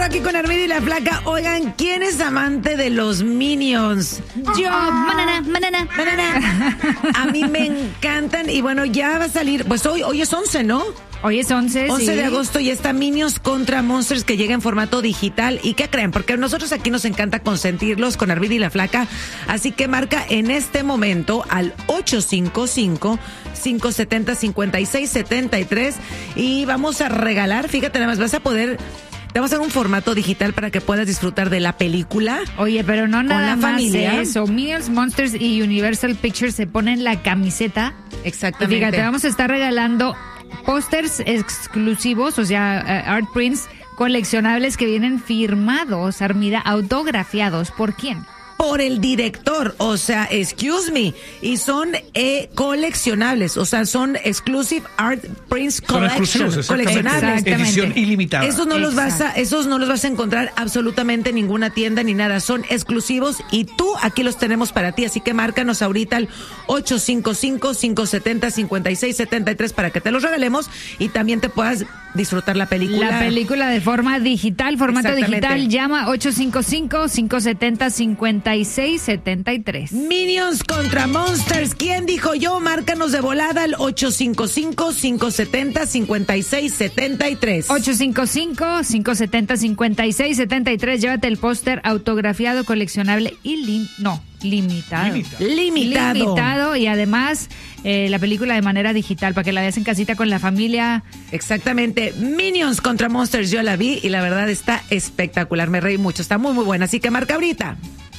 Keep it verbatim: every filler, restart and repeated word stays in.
Aquí con Armida y la Flaca. Oigan, ¿quién es amante de los Minions? Yo, banana, banana, banana. A mí me encantan y bueno, ya va a salir, pues hoy, hoy es once, ¿no? Hoy es once, once sí. de agosto y está Minions contra Monsters que llega en formato digital. ¿Y qué creen? Porque nosotros aquí nos encanta consentirlos con Armida y la Flaca. Así que marca en este momento al ocho cinco cinco, cinco siete cero, cinco seis siete tres y vamos a regalar, fíjate nada más, vas a poder... Te vamos a dar un formato digital para que puedas disfrutar de la película. Oye, pero no nada la más familia. eso. Minions, Monsters y Universal Pictures se ponen la camiseta. Exactamente. Y fíjate, vamos a estar regalando pósters exclusivos, o sea, uh, art prints coleccionables que vienen firmados, Armida, autografiados. ¿Por quién? Por el director, o sea, excuse me, y son eh, coleccionables, o sea, son exclusive art prints collection, son coleccionables, edición ilimitada. Esos no los vas a, esos no los vas a encontrar absolutamente en ninguna tienda ni nada, son exclusivos y tú aquí los tenemos para ti, así que márcanos ahorita al ocho cinco cinco, cinco siete cero, cinco seis siete tres para que te los regalemos y también te puedas disfrutar la película. La película de forma digital, formato digital, llama ocho cinco cinco, cinco siete cero, cinco seis siete tres. Minions contra Monsters. ¿Quién dijo yo? Márcanos de volada al ocho cinco cinco, cinco siete cero, cinco seis siete tres. ocho cinco cinco, cinco siete cero, cinco seis siete tres. Llévate el póster autografiado, coleccionable y lim no, limitado. Limitado. Limitado. Limitado y además eh, la película de manera digital para que la veas en casita con la familia. Exactamente. Minions contra Monsters. Yo la vi y la verdad está espectacular. Me reí mucho. Está muy, muy buena. Así que marca ahorita.